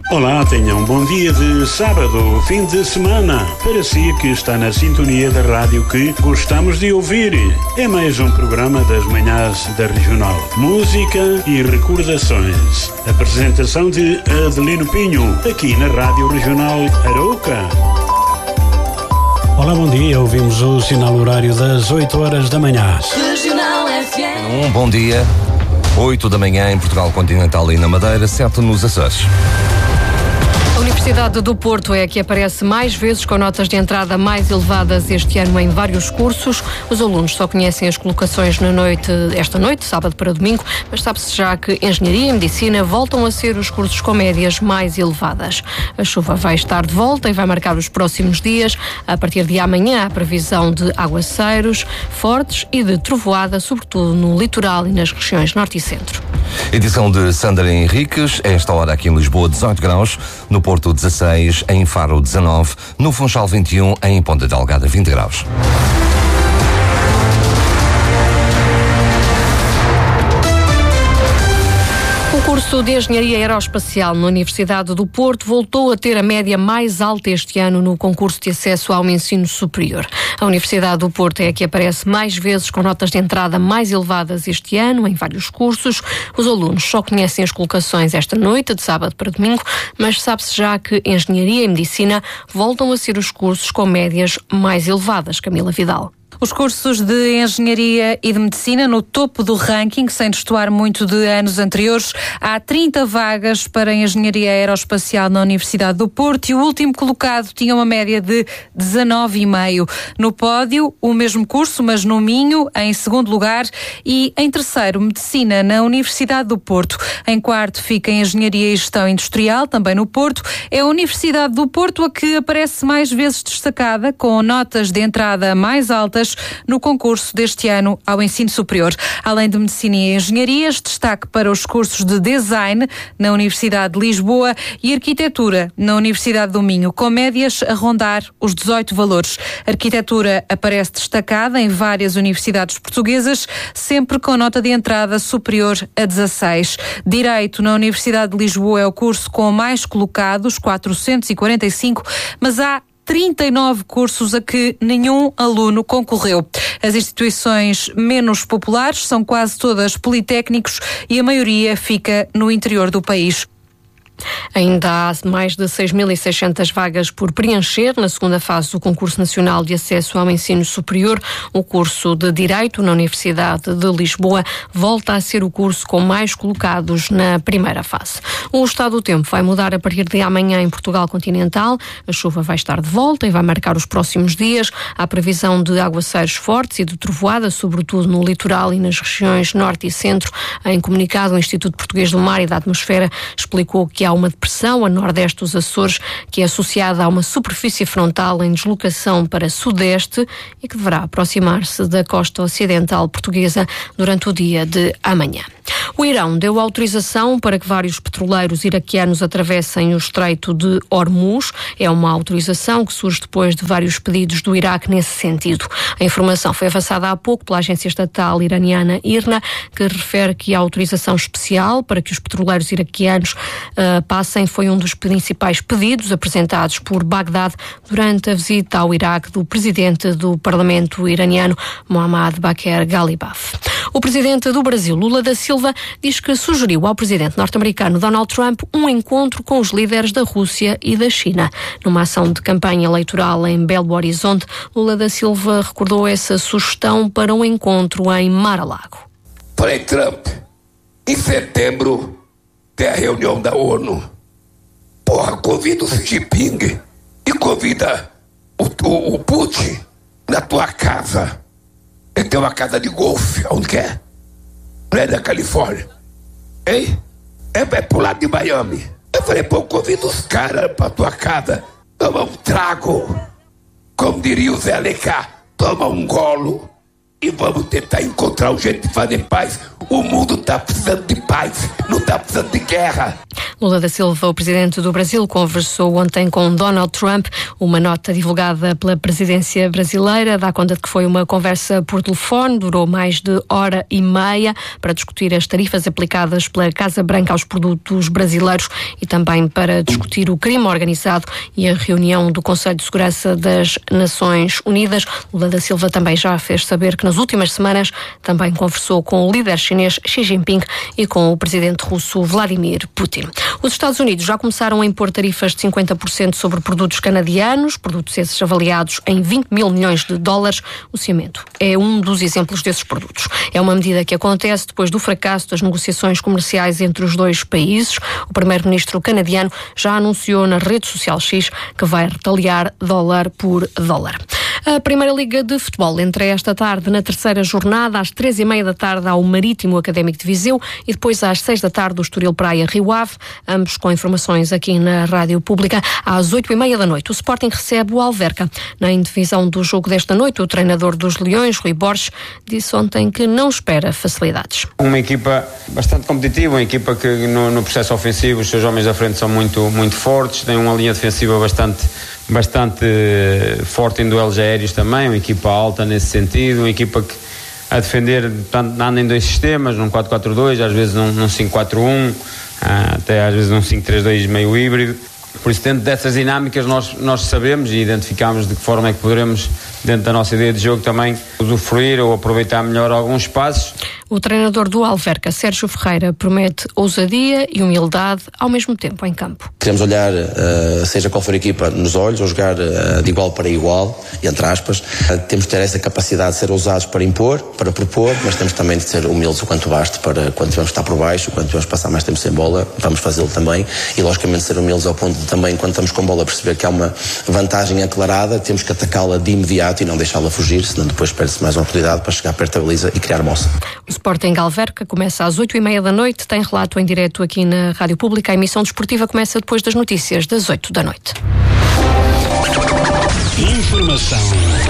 Olá, tenha um bom dia de sábado, fim de semana. Para si que está na sintonia da rádio que gostamos de ouvir. É mais um programa das manhãs da Regional. Música e recordações. Apresentação de Adelino Pinho, aqui na Rádio Regional Arouca. Olá, bom dia. Ouvimos o sinal horário das 8 horas da manhã. Regional FM. Um bom dia. 8 da manhã em Portugal Continental e na Madeira, 7 nos Açores. A Universidade do Porto é a que aparece mais vezes com notas de entrada mais elevadas este ano em vários cursos. Os alunos só conhecem as colocações esta noite, sábado para domingo, mas sabe-se já que Engenharia e Medicina voltam a ser os cursos com médias mais elevadas. A chuva vai estar de volta e vai marcar os próximos dias. A partir de amanhã, há previsão de aguaceiros fortes e de trovoada, sobretudo no litoral e nas regiões norte e centro. Edição de Sandra Henriques, a esta hora aqui em Lisboa 18 graus, no Porto 16, em Faro 19, no Funchal 21, em Ponta Delgada 20 graus. O curso de Engenharia Aeroespacial na Universidade do Porto voltou a ter a média mais alta este ano no concurso de acesso ao ensino superior. A Universidade do Porto é a que aparece mais vezes com notas de entrada mais elevadas este ano, em vários cursos. Os alunos só conhecem as colocações esta noite, de sábado para domingo, mas sabe-se já que Engenharia e Medicina voltam a ser os cursos com médias mais elevadas. Camila Vidal. Os cursos de Engenharia e de Medicina no topo do ranking, sem destoar muito de anos anteriores. Há 30 vagas para Engenharia Aeroespacial na Universidade do Porto e o último colocado tinha uma média de 19,5. No pódio, o mesmo curso, mas no Minho, em segundo lugar, e em terceiro, Medicina na Universidade do Porto. Em quarto fica Engenharia e Gestão Industrial, também no Porto. É a Universidade do Porto a que aparece mais vezes destacada, com notas de entrada mais altas no concurso deste ano ao ensino superior. Além de Medicina e Engenharias, destaque para os cursos de Design na Universidade de Lisboa e Arquitetura na Universidade do Minho, com médias a rondar os 18 valores. A Arquitetura aparece destacada em várias universidades portuguesas, sempre com nota de entrada superior a 16. Direito na Universidade de Lisboa é o curso com mais colocados, 445, mas há 39 cursos a que nenhum aluno concorreu. As instituições menos populares são quase todas politécnicos e a maioria fica no interior do país. Ainda há mais de 6.600 vagas por preencher na segunda fase do Concurso Nacional de Acesso ao Ensino Superior. O curso de Direito na Universidade de Lisboa volta a ser o curso com mais colocados na primeira fase. O estado do tempo vai mudar a partir de amanhã em Portugal Continental. A chuva vai estar de volta e vai marcar os próximos dias. Há previsão de aguaceiros fortes e de trovoada, sobretudo no litoral e nas regiões norte e centro. Em comunicado, o Instituto Português do Mar e da Atmosfera explicou que há uma depressão a nordeste dos Açores que é associada a uma superfície frontal em deslocação para sudeste e que deverá aproximar-se da costa ocidental portuguesa durante o dia de amanhã. O Irão deu autorização para que vários petroleiros iraquianos atravessem o Estreito de Hormuz. É uma autorização que surge depois de vários pedidos do Iraque nesse sentido. A informação foi avançada há pouco pela agência estatal iraniana IRNA, que refere que a autorização especial para que os petroleiros iraquianos passem foi um dos principais pedidos apresentados por Bagdade durante a visita ao Iraque do presidente do parlamento iraniano, Mohammad Baqir Ghalibaf. O presidente do Brasil, Lula da Silva, diz que sugeriu ao presidente norte-americano Donald Trump um encontro com os líderes da Rússia e da China. Numa ação de campanha eleitoral em Belo Horizonte, Lula da Silva recordou essa sugestão para um encontro em Mar-a-Lago. Falei, Trump, em setembro tem a reunião da ONU. Porra, convida o Xi Jinping e convida o Putin na tua casa. Ele tem uma casa de golfe, onde que é? Não é da Califórnia? Hein? É pro lado de Miami. Eu falei, pô, convida os caras pra tua casa, toma um trago, como diria o Zé Alecá, toma um golo e vamos tentar encontrar um jeito de fazer paz. O mundo tá precisando de paz, não tá precisando de guerra. Lula da Silva, o presidente do Brasil, conversou ontem com Donald Trump. Uma nota divulgada pela presidência brasileira dá conta de que foi uma conversa por telefone, durou mais de hora e meia para discutir as tarifas aplicadas pela Casa Branca aos produtos brasileiros e também para discutir o crime organizado e a reunião do Conselho de Segurança das Nações Unidas. Lula da Silva também já fez saber que nas últimas semanas também conversou com o líder chinês Xi Jinping e com o presidente russo Vladimir Putin. Os Estados Unidos já começaram a impor tarifas de 50% sobre produtos canadianos, produtos esses avaliados em 20 mil milhões de dólares. O cimento é um dos exemplos desses produtos. É uma medida que acontece depois do fracasso das negociações comerciais entre os dois países. O primeiro-ministro canadiano já anunciou na rede social X que vai retaliar dólar por dólar. A Primeira Liga de Futebol entra esta tarde na terceira jornada. Às 3h30 da tarde ao Marítimo Académico de Viseu e depois às 6 da tarde o Estoril Praia Rio Ave, ambos com informações aqui na Rádio Pública. Às 8h30 da noite o Sporting recebe o Alverca. Na indivisão do jogo desta noite, o treinador dos Leões, Rui Borges, disse ontem que não espera facilidades. Uma equipa bastante competitiva, uma equipa que no processo ofensivo os seus homens da frente são muito fortes, tem uma linha defensiva bastante forte em duelos aéreos também, uma equipa alta nesse sentido, uma equipa que a defender anda em dois sistemas, num 4-4-2, às vezes num 5-4-1, até às vezes num 5-3-2 meio híbrido. Por isso, dentro dessas dinâmicas, nós sabemos e identificamos de que forma é que poderemos, dentro da nossa ideia de jogo, também usufruir ou aproveitar melhor alguns espaços. O treinador do Alverca, Sérgio Ferreira, promete ousadia e humildade ao mesmo tempo em campo. Queremos olhar, seja qual for a equipa, nos olhos, ou jogar de igual para igual, entre aspas. Temos de ter essa capacidade de ser ousados para impor, para propor, mas temos também de ser humildes o quanto baste para quando tivermos estar por baixo, quando tivermos passar mais tempo sem bola, vamos fazê-lo também. E logicamente ser humildes ao ponto de também, quando estamos com bola, perceber que há uma vantagem aclarada, temos que atacá-la de imediato e não deixá-la fugir, senão depois perde-se mais uma oportunidade para chegar perto da baliza e criar moça. O Sporting Alverca começa às 8h30 da noite, tem relato em direto aqui na Rádio Pública. A emissão desportiva começa depois das notícias das 8 da noite. Informação.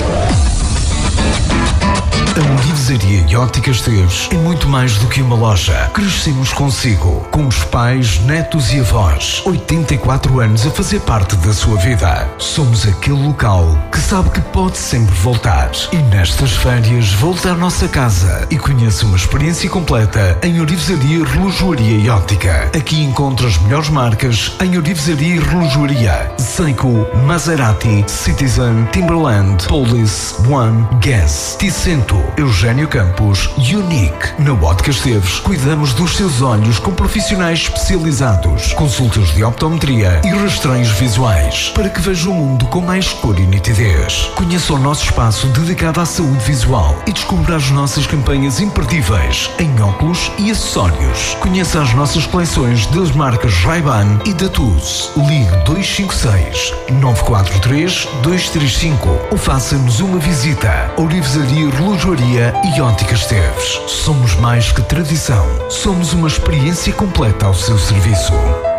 A Orivesaria e Óticas Esteves é muito mais do que uma loja. Crescemos consigo, com os pais, netos e avós. 84 anos a fazer parte da sua vida. Somos aquele local que sabe que pode sempre voltar. E nestas férias, volta à nossa casa e conheça uma experiência completa em Orivesaria, Relojoaria e Óptica. Aqui encontra as melhores marcas em Orivesaria e Relojoaria. Seiko, Maserati, Citizen, Timberland, Police, One, Guess, Ticento, Eugênio Campos, Unique. Na Óticas Esteves, cuidamos dos seus olhos com profissionais especializados, consultas de optometria e rastreios visuais, para que veja o mundo com mais cor e nitidez. Conheça o nosso espaço dedicado à saúde visual e descubra as nossas campanhas imperdíveis em óculos e acessórios. Conheça as nossas coleções das marcas Ray-Ban e da TUS. Ligue 256 943 235 ou faça-nos uma visita. Orivesaria, Relojoaria e Óticas Esteves. Somos mais que tradição. Somos uma experiência completa ao seu serviço.